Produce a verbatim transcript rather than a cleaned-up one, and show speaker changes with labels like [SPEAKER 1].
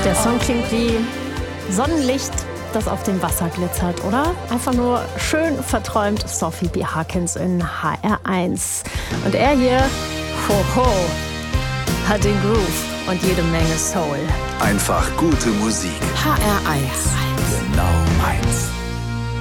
[SPEAKER 1] Der Song klingt wie Sonnenlicht, das auf dem Wasser glitzert, oder? Einfach nur schön verträumt. Sophie B. Harkins in H R eins. Und er hier, ho ho, hat den Groove und jede Menge Soul.
[SPEAKER 2] Einfach gute Musik.
[SPEAKER 3] H R eins.
[SPEAKER 2] Genau meins.